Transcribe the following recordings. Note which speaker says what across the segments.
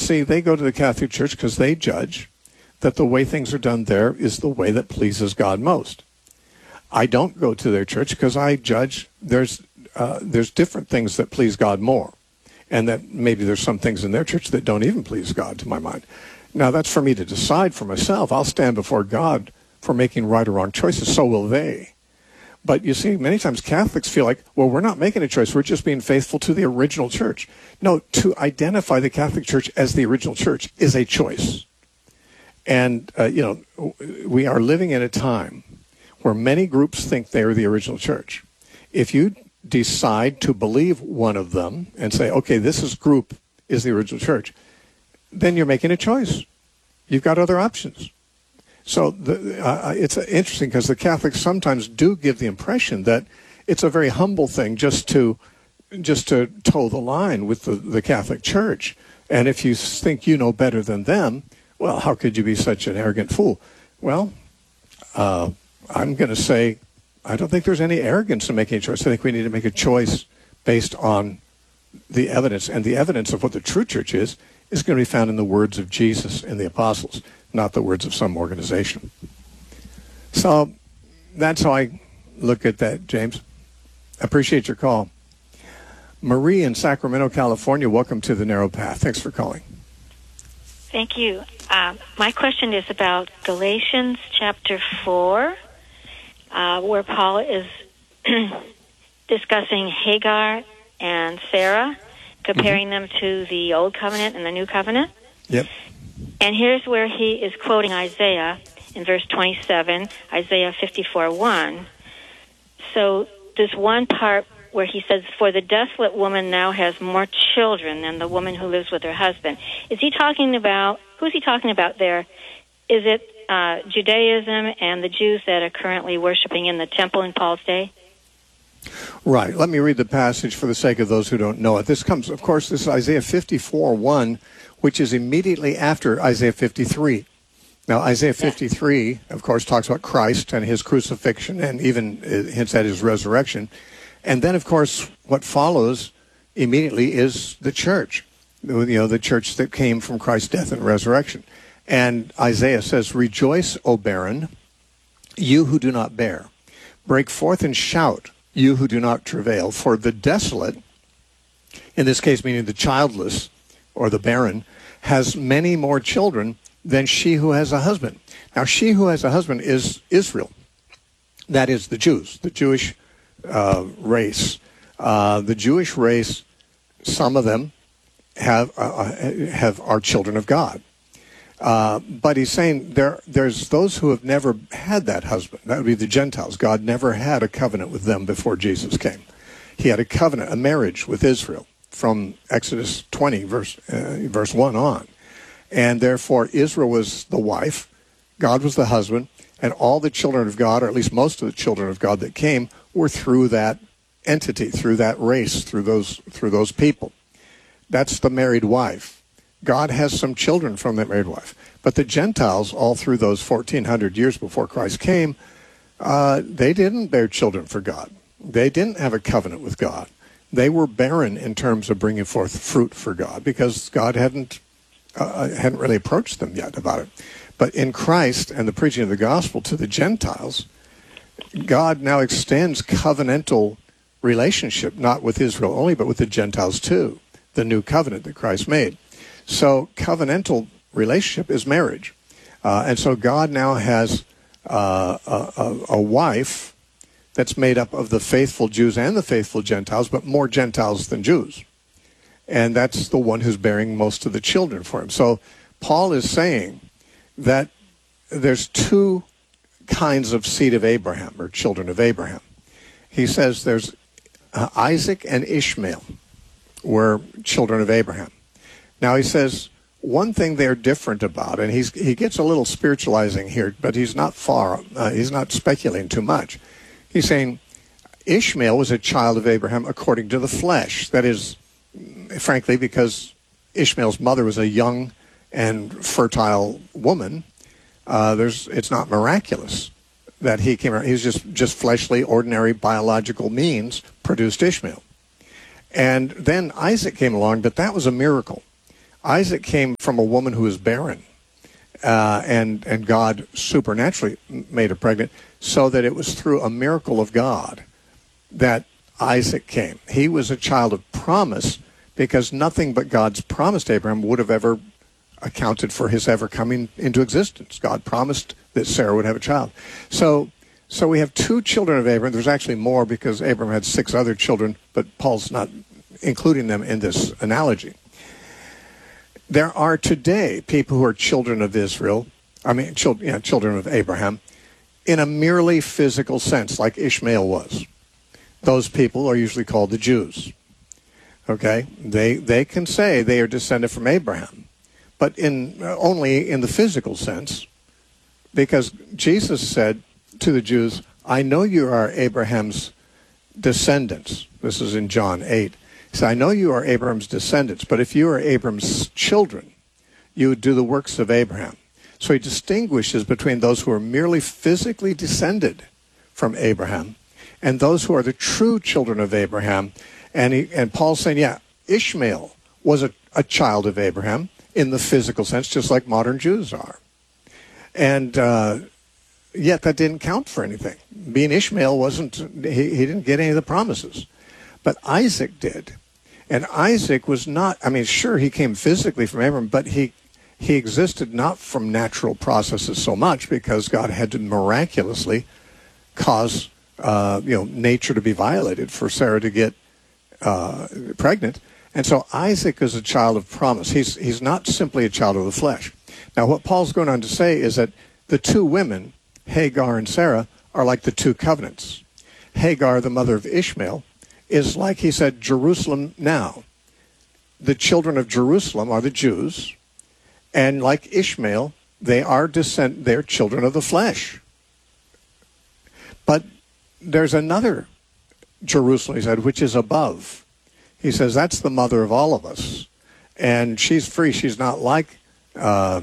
Speaker 1: see, they go to the Catholic Church because they judge that the way things are done there is the way that pleases God most. I don't go to their church because I judge there's different things that please God more, and that maybe there's some things in their church that don't even please God, to my mind. Now, that's for me to decide for myself. I'll stand before God for making right or wrong choices. So will they. But you see, many times Catholics feel like, well, we're not making a choice. We're just being faithful to the original church. No, to identify the Catholic Church as the original church is a choice. And, we are living in a time where many groups think they are the original church. If you decide to believe one of them and say, okay, group is the original church, then you're making a choice. You've got other options. So it's interesting because the Catholics sometimes do give the impression that it's a very humble thing just to toe the line with the Catholic Church. And if you think you know better than them, well, how could you be such an arrogant fool? Well, I'm going to say I don't think there's any arrogance in making a choice. I think we need to make a choice based on the evidence. And the evidence of what the true church is going to be found in the words of Jesus and the apostles, not the words of some organization. So that's how I look at that, James. I appreciate your call. Marie in Sacramento, California, welcome to The Narrow Path. Thanks for calling.
Speaker 2: Thank you. My question is about Galatians chapter 4, where Paul is discussing Hagar and Sarah, comparing them to the Old Covenant and the New Covenant.
Speaker 1: Yep.
Speaker 2: And here's where he is quoting Isaiah in verse 27, Isaiah 54:1. So there's one part where he says, "For the desolate woman now has more children than the woman who lives with her husband." Who's he talking about there? Is it Judaism and the Jews that are currently worshiping in the temple in Paul's day?
Speaker 1: Right. Let me read the passage for the sake of those who don't know it. This is Isaiah 54:1, which is immediately after Isaiah 53. Now, Isaiah 53, of course, talks about Christ and his crucifixion and even hints at his resurrection. And then, of course, what follows immediately is the church, the church that came from Christ's death and resurrection. And Isaiah says, "Rejoice, O barren, you who do not bear. Break forth and shout, you who do not travail. For the desolate," in this case meaning the childless or the barren, "has many more children than she who has a husband." Now, she who has a husband is Israel. That is the Jews, the Jewish race. The Jewish race, some of them are children of God. But he's saying there's those who have never had that husband. That would be the Gentiles. God never had a covenant with them before Jesus came. He had a covenant, a marriage with Israel from Exodus 20, verse 1 on. And therefore, Israel was the wife, God was the husband, and all the children of God, or at least most of the children of God that came, were through that entity, through that race, through those people. That's the married wife. God has some children from that married wife. But the Gentiles, all through those 1,400 years before Christ came, they didn't bear children for God. They didn't have a covenant with God. They were barren in terms of bringing forth fruit for God because God hadn't really approached them yet about it. But in Christ and the preaching of the gospel to the Gentiles, God now extends covenantal relationship, not with Israel only, but with the Gentiles too, the new covenant that Christ made. So covenantal relationship is marriage. And so God now has a wife that's made up of the faithful Jews and the faithful Gentiles, but more Gentiles than Jews. And that's the one who's bearing most of the children for him. So Paul is saying that there's two kinds of seed of Abraham, or children of Abraham. He says there's Isaac and Ishmael were children of Abraham. Now he says one thing they're different about, and he gets a little spiritualizing here, but he's not speculating too much. He's saying Ishmael was a child of Abraham according to the flesh. That is, frankly, because Ishmael's mother was a young and fertile woman. It's not miraculous that he came around. He was just fleshly, ordinary, biological means produced Ishmael. And then Isaac came along, but that was a miracle. Isaac came from a woman who was barren, and God supernaturally made her pregnant, so that it was through a miracle of God that Isaac came. He was a child of promise, because nothing but God's promise to Abraham would have ever accounted for his ever coming into existence. God promised that Sarah would have a child. So we have two children of Abraham. There's actually more, because Abraham had 6 other children, but Paul's not including them in this analogy. There are today people who are children of Israel, children of Abraham, in a merely physical sense, like Ishmael was. Those people are usually called the Jews. Okay? They can say they are descended from Abraham, but only in the physical sense, because Jesus said to the Jews, I know you are Abraham's descendants. This is in John 8. He said, I know you are Abraham's descendants, but if you are Abraham's children, you would do the works of Abraham. So he distinguishes between those who are merely physically descended from Abraham and those who are the true children of Abraham. And Paul's saying, yeah, Ishmael was a child of Abraham in the physical sense, just like modern Jews are. And yet that didn't count for anything. Being Ishmael he didn't get any of the promises. But Isaac did. And Isaac was not, sure, he came physically from Abraham, but he existed not from natural processes so much, because God had to miraculously cause nature to be violated for Sarah to get pregnant. And so Isaac is a child of promise. He's not simply a child of the flesh. Now, what Paul's going on to say is that the two women, Hagar and Sarah, are like the two covenants. Hagar, the mother of Ishmael, is like, he said, Jerusalem now. The children of Jerusalem are the Jews, and like Ishmael, they're children of the flesh. But there's another Jerusalem, he said, which is above. He says that's the mother of all of us, and she's free. She's not like Sarah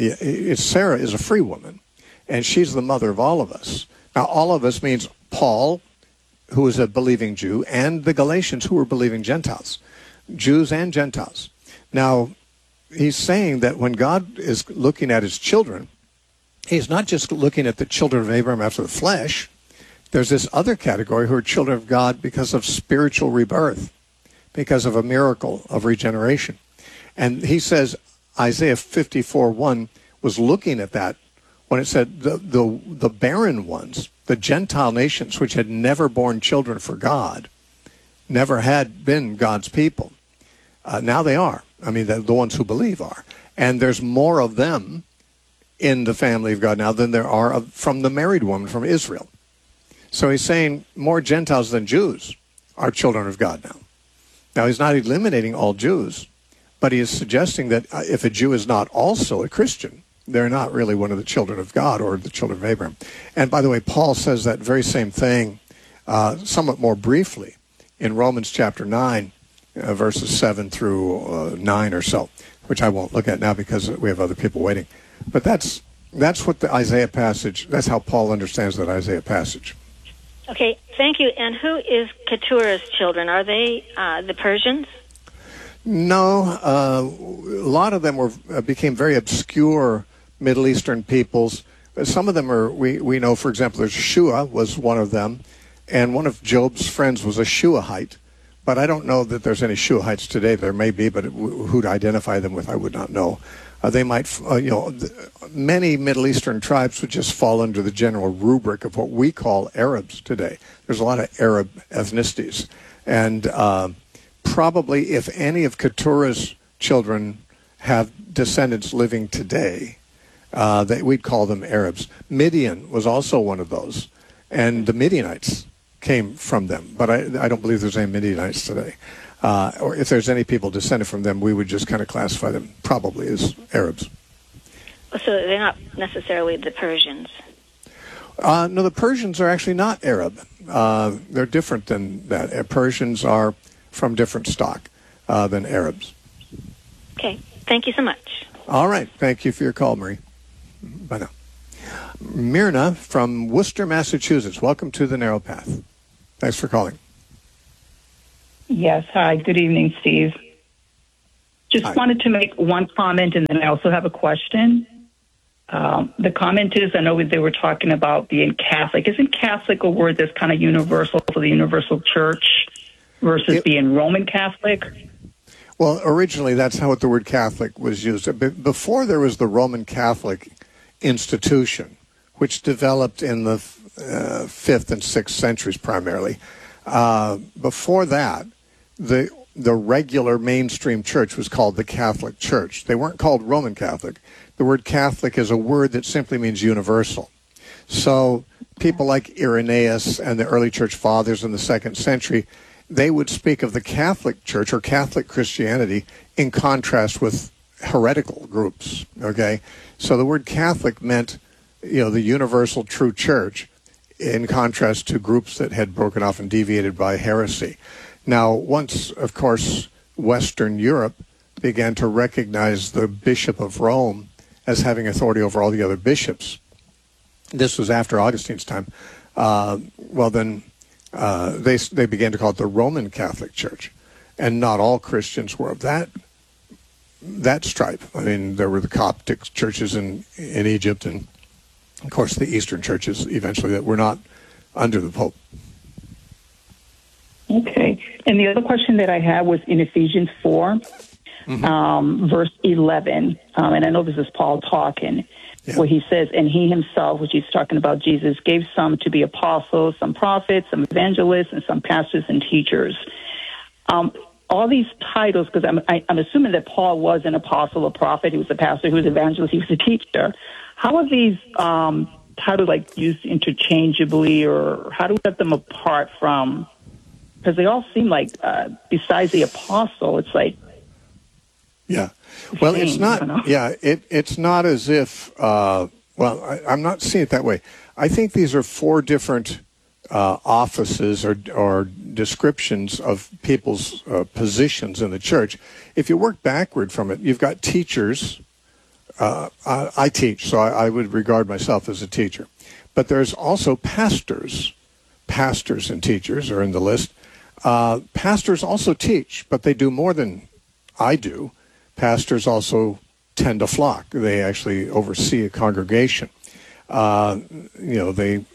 Speaker 1: is a free woman, and she's the mother of all of us. Now, all of us means Paul, who was a believing Jew, and the Galatians, who were believing Gentiles, Jews and Gentiles. Now, he's saying that when God is looking at his children, he's not just looking at the children of Abraham after the flesh. There's this other category who are children of God because of spiritual rebirth, because of a miracle of regeneration. And he says Isaiah 54:1 was looking at that when it said the barren ones, the Gentile nations, which had never borne children for God, never had been God's people. Now they are. The ones who believe are. And there's more of them in the family of God now than there are from the married woman from Israel. So he's saying more Gentiles than Jews are children of God now. Now, he's not eliminating all Jews, but he is suggesting that if a Jew is not also a Christian, they're not really one of the children of God or the children of Abraham. And by the way, Paul says that very same thing somewhat more briefly in Romans chapter 9, verses 7 through 9 or so, which I won't look at now because we have other people waiting. But that's what the Isaiah passage, that's how Paul understands that Isaiah passage.
Speaker 2: Okay, thank you. And who is Keturah's children? Are they the Persians?
Speaker 1: No, a lot of them became very obscure Middle Eastern peoples. Some of them are, we know, for example, there's Shua was one of them, and one of Job's friends was a Shuahite. But I don't know that there's any Shuahites today. There may be, but who to identify them with, I would not know. They might, many Middle Eastern tribes would just fall under the general rubric of what we call Arabs today. There's a lot of Arab ethnicities. And probably if any of Keturah's children have descendants living today, we'd call them Arabs. Midian was also one of those. And the Midianites came from them. But I don't believe there's any Midianites today. Or if there's any people descended from them, we would just kind of classify them probably as Arabs.
Speaker 2: So they're not necessarily the Persians?
Speaker 1: No, the Persians are actually not Arab. They're different than that. Persians are from different stock than Arabs.
Speaker 2: Okay. Thank you so much.
Speaker 1: All right. Thank you for your call, Marie. Bye now. Myrna from Worcester, Massachusetts. Welcome to the Narrow Path. Thanks for calling.
Speaker 3: Yes. Hi. Good evening, Steve. Just
Speaker 1: Hi.
Speaker 3: wanted to make one comment, and then I also have a question. The comment is, I know they were talking about being Catholic. Isn't Catholic a word that's kind of universal for the universal church versus being Roman Catholic?
Speaker 1: Well, originally that's how the word Catholic was used. Before there was the Roman Catholic institution, which developed in the 5th and 6th centuries primarily. Before that, the regular mainstream church was called the Catholic Church. They weren't called Roman Catholic. The word Catholic is a word that simply means universal. So people like Irenaeus and the early church fathers in the 2nd century, they would speak of the Catholic Church or Catholic Christianity in contrast with heretical groups, okay? So the word Catholic meant, the universal true church in contrast to groups that had broken off and deviated by heresy. Now, once, of course, Western Europe began to recognize the Bishop of Rome as having authority over all the other bishops, this was after Augustine's time, they began to call it the Roman Catholic Church. And not all Christians were of that stripe. I mean, there were the Coptic churches in Egypt and, of course, the Eastern churches eventually that were not under the Pope.
Speaker 3: Okay. And the other question that I had was in Ephesians 4, verse 11. And I know this is Paul talking, where he says, and he himself, which he's talking about Jesus, gave some to be apostles, some prophets, some evangelists, and some pastors and teachers. All these titles, because I'm assuming that Paul was an apostle, a prophet, he was a pastor, he was an evangelist, he was a teacher. How are these titles used interchangeably, or how do we set them apart from? Because they all seem like, besides the apostle, it's like.
Speaker 1: Yeah. Well,
Speaker 3: same,
Speaker 1: it's not. Yeah, it's not as if. I'm not seeing it that way. I think these are 4 different offices or descriptions of people's positions in the church. If you work backward from it, you've got teachers. I teach, so I would regard myself as a teacher. But there's also pastors. Pastors and teachers are in the list. Pastors also teach, but they do more than I do. Pastors also tend to flock. They actually oversee a congregation. They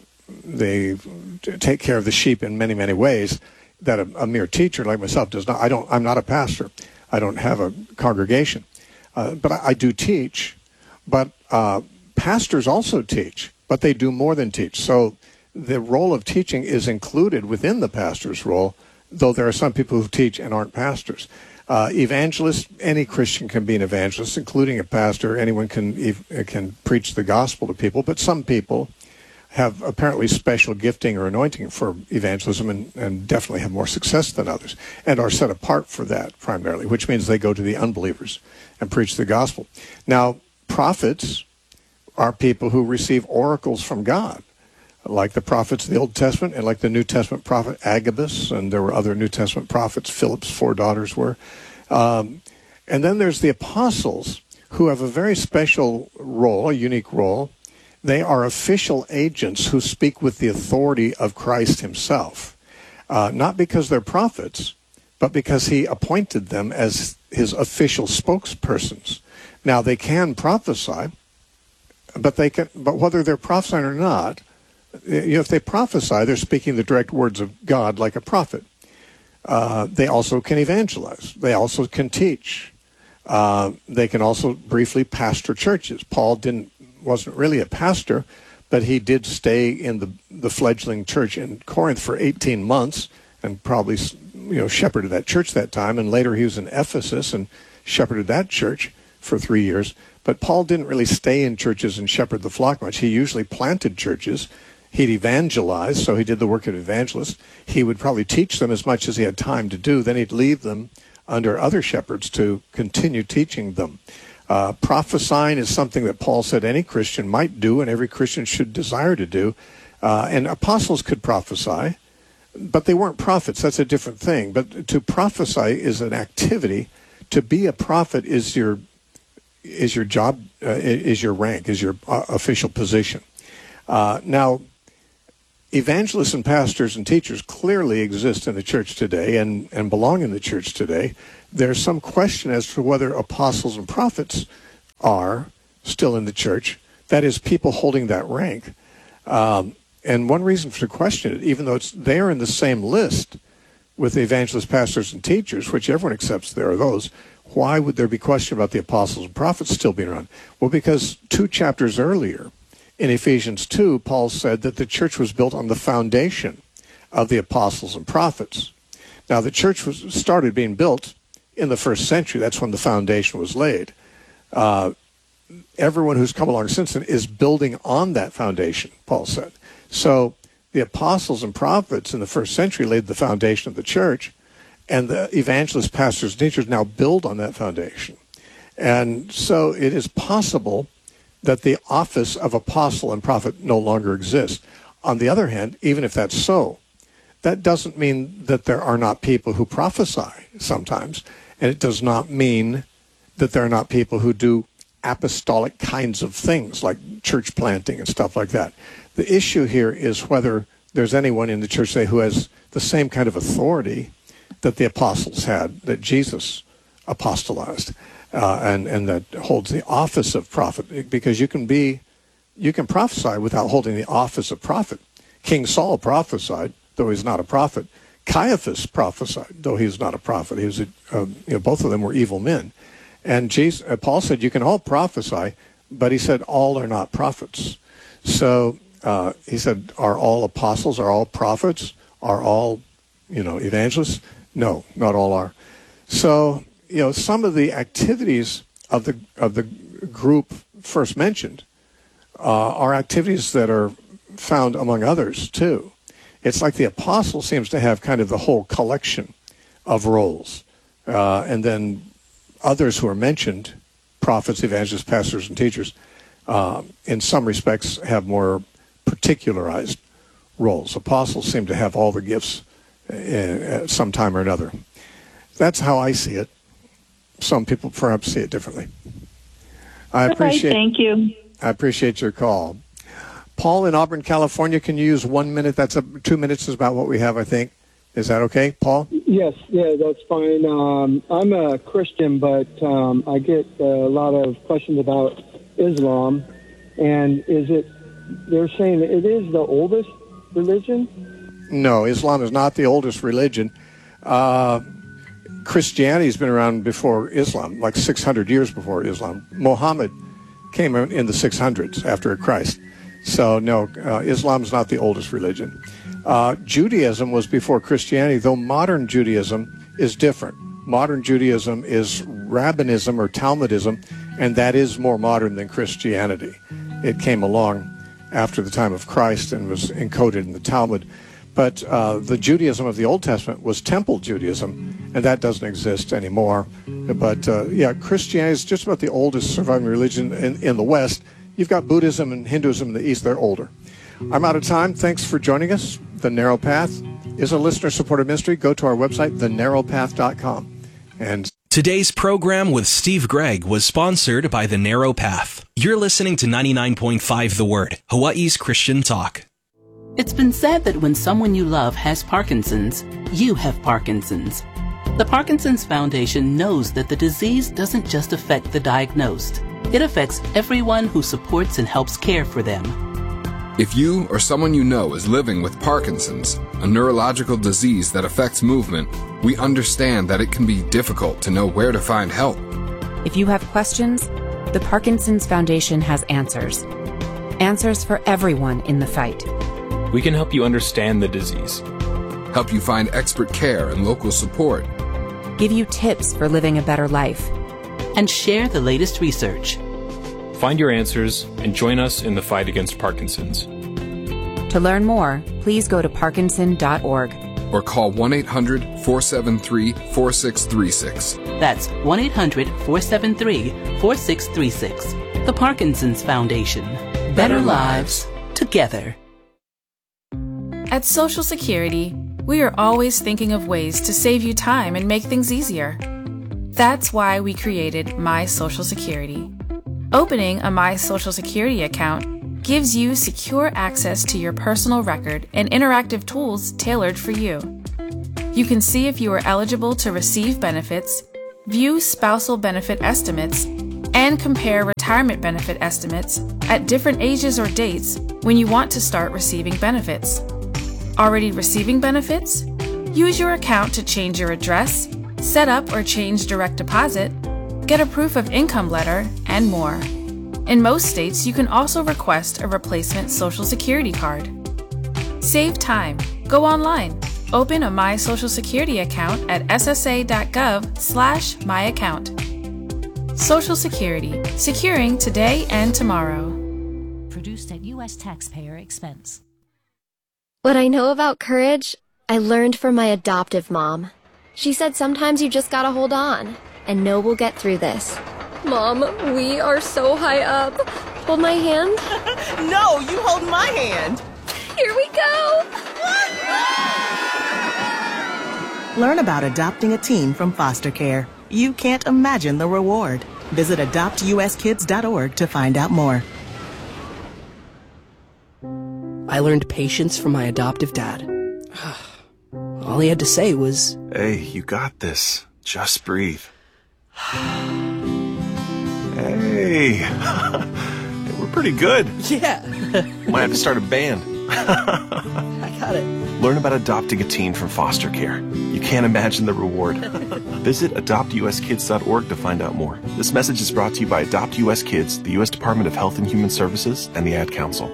Speaker 1: take care of the sheep in many, many ways that a mere teacher like myself does not. I'm not a pastor. I don't have a congregation. But I do teach. But pastors also teach, but they do more than teach. So the role of teaching is included within the pastor's role, though there are some people who teach and aren't pastors. Evangelists, any Christian can be an evangelist, including a pastor. Anyone can preach the gospel to people, but some people have apparently special gifting or anointing for evangelism and definitely have more success than others and are set apart for that primarily, which means they go to the unbelievers and preach the gospel. Now, prophets are people who receive oracles from God, like the prophets of the Old Testament and like the New Testament prophet Agabus, and there were other New Testament prophets. Philip's 4 daughters were. And then there's the apostles, who have a very special role, a unique role. They are official agents who speak with the authority of Christ himself, not because they're prophets, but because he appointed them as his official spokespersons. Now, they can prophesy, but whether they're prophesying or not, if they prophesy, they're speaking the direct words of God like a prophet. They also can evangelize. They also can teach. They can also briefly pastor churches. Paul wasn't really a pastor, but he did stay in the fledgling church in Corinth for 18 months and probably shepherded that church that time. And later he was in Ephesus and shepherded that church for 3 years. But Paul didn't really stay in churches and shepherd the flock much. He usually planted churches. He'd evangelize, so he did the work of evangelist. He would probably teach them as much as he had time to do. Then he'd leave them under other shepherds to continue teaching them. Prophesying is something that Paul said any Christian might do and every Christian should desire to do. And apostles could prophesy, but they weren't prophets. That's a different thing. But to prophesy is an activity. To be a prophet is your job, is your rank, is your official position. Now, evangelists and pastors and teachers clearly exist in the church today and belong in the church today. There's some question as to whether apostles and prophets are still in the church. That is, people holding that rank. And one reason to question it, even though they're in the same list with the evangelists, pastors, and teachers, which everyone accepts there are those, why would there be question about the apostles and prophets still being around? Well, because 2 chapters earlier, in Ephesians 2, Paul said that the church was built on the foundation of the apostles and prophets. Now, the church started being built in the 1st century. That's when the foundation was laid. Everyone who's come along since then is building on that foundation, Paul said. So the apostles and prophets in the 1st century laid the foundation of the church, and the evangelists, pastors, and teachers now build on that foundation. And so it is possible that the office of apostle and prophet no longer exists. On the other hand, even if that's so, that doesn't mean that there are not people who prophesy sometimes, and it does not mean that there are not people who do apostolic kinds of things like church planting and stuff like that. The issue here is whether there's anyone in the church today who has the same kind of authority that the apostles had, that Jesus apostolized, and that holds the office of prophet, because you can prophesy without holding the office of prophet. King Saul prophesied, though he's not a prophet. Caiaphas prophesied, though he's not a prophet. He was both of them were evil men. And Paul said you can all prophesy, but he said all are not prophets. So he said, are all apostles, are all prophets, are all evangelists? No, not all are. So some of the activities of the group first mentioned are activities that are found among others too. It's like the apostle seems to have kind of the whole collection of roles, and then others who are mentioned, prophets, evangelists, pastors, and teachers, in some respects have more particularized roles. Apostles seem to have all the gifts at some time or another. That's how I see it. Some people perhaps see it differently.
Speaker 3: Thank you.
Speaker 1: I appreciate your call. Paul in Auburn, California, can you use 1 minute? 2 minutes is about what we have, I think. Is that okay, Paul?
Speaker 4: Yes, that's fine. I'm a Christian, but I get a lot of questions about Islam. And they're saying it is the oldest religion?
Speaker 1: No, Islam is not the oldest religion. Christianity's been around before Islam, like 600 years before Islam. Muhammad came in the 600s after Christ. So, no, Islam is not the oldest religion. Judaism was before Christianity, though modern Judaism is different. Modern Judaism is Rabbinism or Talmudism, and that is more modern than Christianity. It came along after the time of Christ and was encoded in the Talmud. But the Judaism of the Old Testament was Temple Judaism, and that doesn't exist anymore. But, Christianity is just about the oldest surviving religion in the West. You've got Buddhism and Hinduism in the East. They're older. I'm out of time. Thanks for joining us. The Narrow Path is a listener-supported ministry. Go to our website, thenarrowpath.com. And
Speaker 5: today's program with Steve Gregg was sponsored by The Narrow Path. You're listening to 99.5 The Word, Hawaii's Christian talk.
Speaker 6: It's been said that when someone you love has Parkinson's, you have Parkinson's. The Parkinson's Foundation knows that the disease doesn't just affect the diagnosed. It affects everyone who supports and helps care for them.
Speaker 7: If you or someone you know is living with Parkinson's, a neurological disease that affects movement, we understand that it can be difficult to know where to find help.
Speaker 8: If you have questions, the Parkinson's Foundation has answers. Answers for everyone in the fight.
Speaker 9: We can help you understand the disease,
Speaker 7: help you find expert care and local support,
Speaker 8: give you tips for living a better life,
Speaker 6: and share the latest research.
Speaker 9: Find your answers and join us in the fight against Parkinson's.
Speaker 8: To learn more, please go to parkinson.org
Speaker 7: or call 1-800-473-4636.
Speaker 6: That's 1-800-473-4636. The Parkinson's Foundation. Better lives together.
Speaker 10: At Social Security, we are always thinking of ways to save you time and make things easier. That's why we created My Social Security. Opening a My Social Security account gives you secure access to your personal record and interactive tools tailored for you. You can see if you are eligible to receive benefits, view spousal benefit estimates, and compare retirement benefit estimates at different ages or dates when you want to start receiving benefits. Already receiving benefits? Use your account to change your address, set up or change direct deposit, get a proof of income letter, and more. In most states, you can also request a replacement Social Security card. Save time. Go online. Open a My Social Security account at ssa.gov/myaccount. Social Security. Securing today and tomorrow.
Speaker 11: Produced at U.S. taxpayer expense.
Speaker 12: What I know about courage, I learned from my adoptive mom. She said sometimes you just gotta hold on and know we'll get through this. Mom, we are so high up. Hold my hand.
Speaker 13: No, you hold my hand.
Speaker 12: Here we go.
Speaker 13: Learn about adopting a teen from foster care. You can't imagine the reward. Visit adoptuskids.org to find out more.
Speaker 14: I learned patience from my adoptive dad. All he had to say was,
Speaker 15: "Hey, you got this. Just breathe." Hey, we're pretty good.
Speaker 14: Yeah.
Speaker 15: Might have to start a band.
Speaker 14: I got it.
Speaker 15: Learn about adopting a teen from foster care. You can't imagine the reward. Visit adoptuskids.org to find out more. This message is brought to you by Adopt US Kids, the U.S. Department of Health and Human Services, and the Ad Council.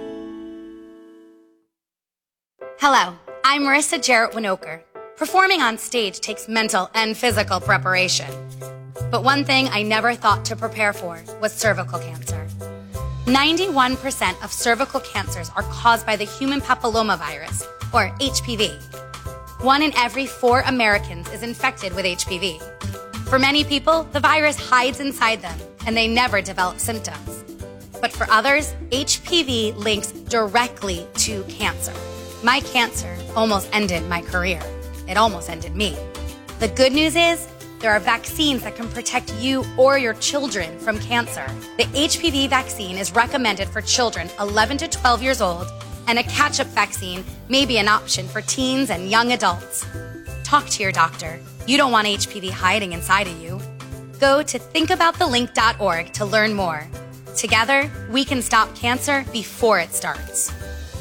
Speaker 16: Hello, I'm Marissa Jarrett Winokur. Performing on stage takes mental and physical preparation. But one thing I never thought to prepare for was cervical cancer. 91% of cervical cancers are caused by the human papillomavirus, or HPV. 1 in every 4 Americans is infected with HPV. For many people, the virus hides inside them, and they never develop symptoms. But for others, HPV links directly to cancer. My cancer almost ended my career. It almost ended me. The good news is, there are vaccines that can protect you or your children from cancer. The HPV vaccine is recommended for children 11 to 12 years old, and a catch-up vaccine may be an option for teens and young adults. Talk to your doctor. You don't want HPV hiding inside of you. Go to thinkaboutthelink.org to learn more. Together, we can stop cancer before it starts.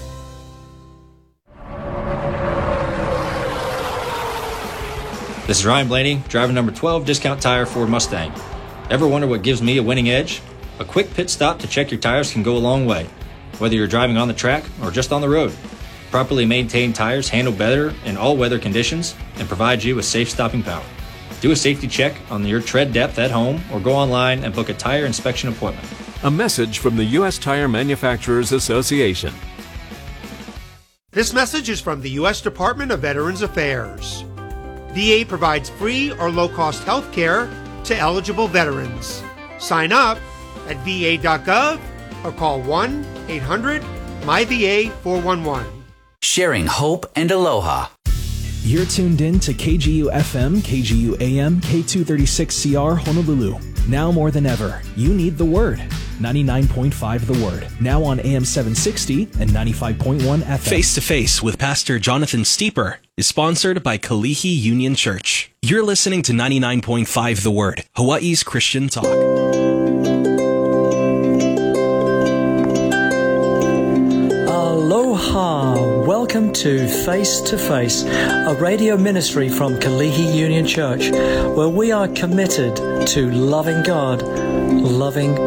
Speaker 17: This is Ryan Blaney, driver number 12, Discount Tire Ford Mustang. Ever wonder what gives me a winning edge? A quick pit stop to check your tires can go a long way, whether you're driving on the track or just on the road. Properly maintained tires handle better in all weather conditions and provide you with safe stopping power. Do a safety check on your tread depth at home or go online and book a tire inspection appointment.
Speaker 18: A message from the U.S. Tire Manufacturers Association.
Speaker 19: This message is from the U.S. Department of Veterans Affairs. VA provides free or low-cost health care to eligible veterans. Sign up at va.gov or call 1-800-MyVA411.
Speaker 20: Sharing hope and aloha.
Speaker 5: You're tuned in to KGU FM, KGU AM, K236CR Honolulu. Now more than ever, you need the Word. 99.5 The Word. Now on AM 760 and 95.1 FM. Face to Face with Pastor Jonathan Steeper is sponsored by Kalihi Union Church. You're listening to 99.5 The Word, Hawaii's Christian talk.
Speaker 21: Aloha! Welcome to Face, a radio ministry from Kalihi Union Church, where we are committed to loving God, loving